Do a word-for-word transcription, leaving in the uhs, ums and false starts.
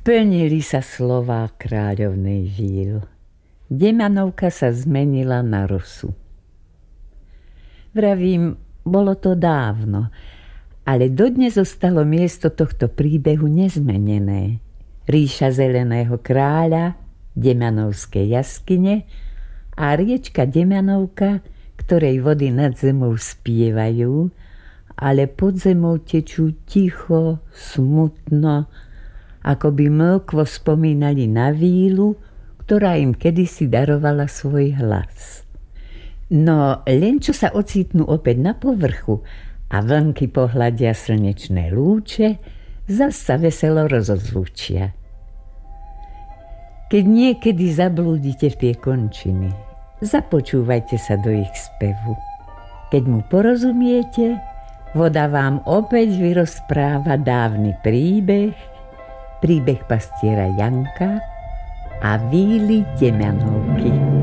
Splnili sa slová kráľovnej víl. Demianovka sa zmenila na rosu. Vravím, bolo to dávno, ale dodnes zostalo miesto tohto príbehu nezmenené. Ríša zeleného kráľa, Demianovské jaskyne a riečka Demianovka, ktorej vody nad zemou spievajú, ale pod zemou tečú ticho, smutno, ako by mĺkvo spomínali na vílu, ktorá im kedysi darovala svoj hlas. No len čo sa ocitnú opäť na povrchu a vlnky pohľadia slnečné lúče, zas sa veselo rozozvučia. Keď niekedy zablúdite v tie končiny, započúvajte sa do ich spevu. Keď mu porozumiete, voda vám opäť vyrozpráva dávny príbeh, príbeh pastiera Janka a víly Demianovky.